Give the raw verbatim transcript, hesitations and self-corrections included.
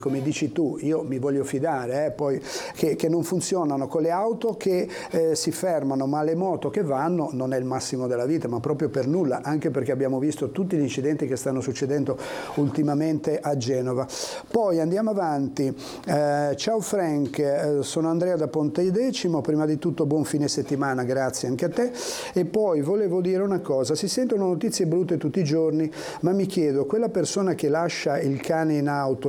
come dici tu, io mi voglio fidare, eh, poi che, che non funzionano con le auto che eh, si fermano, ma le moto che vanno non è il massimo della vita, ma proprio per nulla, anche perché abbiamo visto tutti gli incidenti che stanno succedendo ultimamente a Genova. Poi andiamo avanti, eh, ciao Frank, eh, sono Andrea da Pontedecimo, prima di tutto buon fine settimana, grazie anche a te, e poi volevo dire una cosa, si sentono notizie brutte tutti i giorni, ma mi chiedo, quella persona che lascia il cane in auto